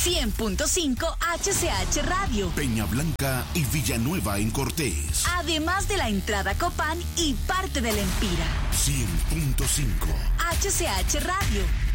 100.5 HCH Radio. Peña Blanca y Villanueva en Cortés. Además de la entrada Copán y parte del Empira. 100.5 HCH Radio.